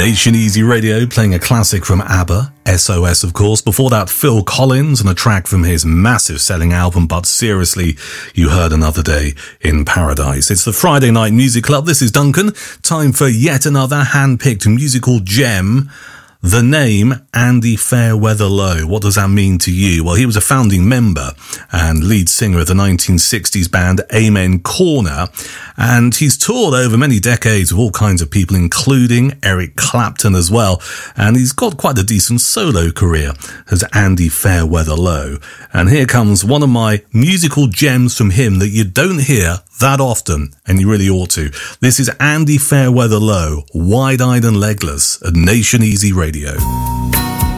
Nation Easy Radio, playing a classic from ABBA, SOS of course. Before that, Phil Collins and a track from his massive selling album, But Seriously, you heard Another Day in Paradise. It's the Friday Night Music Club. This is Duncan. Time for yet another hand-picked musical gem. The name, Andy Fairweather Low. What does that mean to you? Well, he was a founding member and lead singer of the 1960s band Amen Corner, and he's toured over many decades with all kinds of people, including Eric Clapton as well, and he's got quite a decent solo career as Andy Fairweather Low. And here comes one of my musical gems from him that you don't hear that often, and you really ought to. This is Andy Fairweather Low, Wide-Eyed and Legless at Nation Easy Radio.